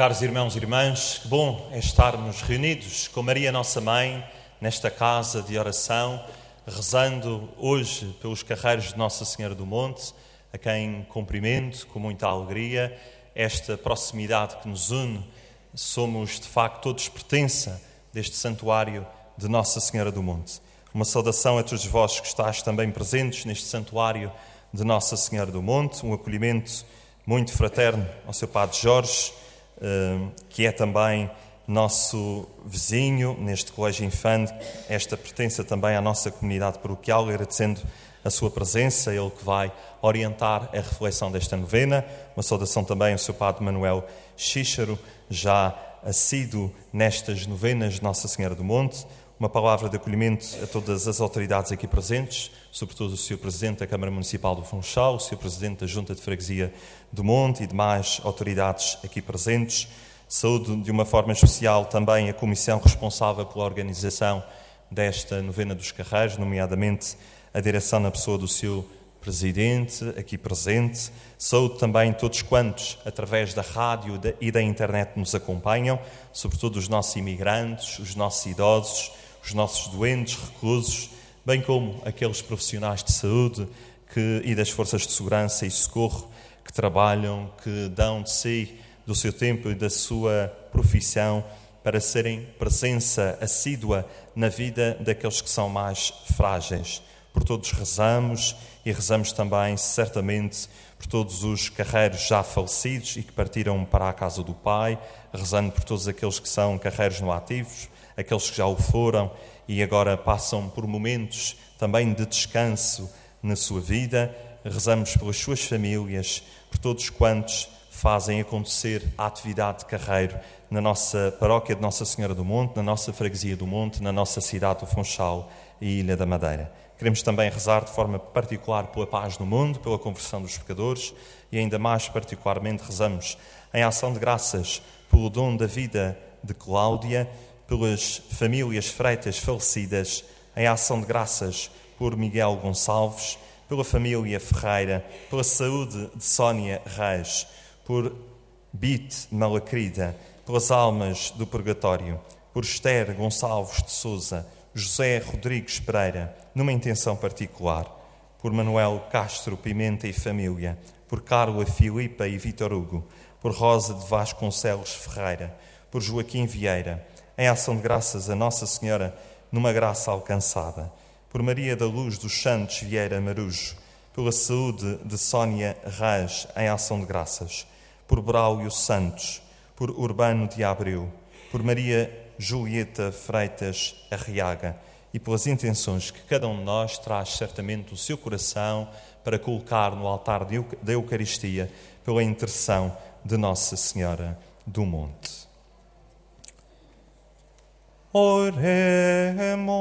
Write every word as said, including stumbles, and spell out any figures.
Caros irmãos e irmãs, que bom é estarmos reunidos com Maria, nossa Mãe, nesta casa de oração, rezando hoje pelos carreiros de Nossa Senhora do Monte, a quem cumprimento com muita alegria, esta proximidade que nos une. Somos, de facto, todos pertença deste santuário de Nossa Senhora do Monte. Uma saudação a todos vós que estáis também presentes neste santuário de Nossa Senhora do Monte, um acolhimento muito fraterno ao seu Padre Jorge, que é também nosso vizinho neste colégio infante. Esta pertence também à nossa comunidade paroquial, agradecendo a sua presença, ele que vai orientar a reflexão desta novena. Uma saudação também ao seu Padre Manuel Xíxaro, já assíduo nestas novenas de Nossa Senhora do Monte. Uma palavra de acolhimento a todas as autoridades aqui presentes, sobretudo o senhor Presidente da Câmara Municipal do Funchal, o senhor Presidente da Junta de Freguesia do Monte e demais autoridades aqui presentes. Saúdo de uma forma especial também a comissão responsável pela organização desta novena dos carreiros, nomeadamente a direção na pessoa do seu Presidente aqui presente. Saúdo também todos quantos, através da rádio e da internet, nos acompanham, sobretudo os nossos imigrantes, os nossos idosos, os nossos doentes, reclusos, bem como aqueles profissionais de saúde que, e das forças de segurança e socorro que trabalham, que dão de si, do seu tempo e da sua profissão para serem presença assídua na vida daqueles que são mais frágeis. Por todos rezamos e rezamos também, certamente, por todos os carreiros já falecidos e que partiram para a casa do Pai, rezando por todos aqueles que são carreiros no ativos, aqueles que já o foram e agora passam por momentos também de descanso na sua vida. Rezamos pelas suas famílias, por todos quantos fazem acontecer a atividade de carreiro na nossa paróquia de Nossa Senhora do Monte, na nossa freguesia do Monte, na nossa cidade do Funchal e Ilha da Madeira. Queremos também rezar de forma particular pela paz no mundo, pela conversão dos pecadores e ainda mais particularmente rezamos em ação de graças pelo dom da vida de Cláudia, pelas famílias freitas falecidas, em ação de graças por Miguel Gonçalves, pela família Ferreira, pela saúde de Sónia Reis, por Bite Malacrida, pelas almas do purgatório, por Esther Gonçalves de Sousa, José Rodrigues Pereira, numa intenção particular, por Manuel Castro Pimenta e família, por Carla Filipa e Vítor Hugo, por Rosa de Vasconcelos Ferreira, por Joaquim Vieira, em ação de graças a Nossa Senhora, numa graça alcançada, por Maria da Luz dos Santos Vieira Marujo, pela saúde de Sónia Reis, em ação de graças, por Braulio Santos, por Urbano de Abreu, por Maria Julieta Freitas Arriaga e pelas intenções que cada um de nós traz certamente o seu coração para colocar no altar da Eucaristia pela intercessão de Nossa Senhora do Monte. Oremos.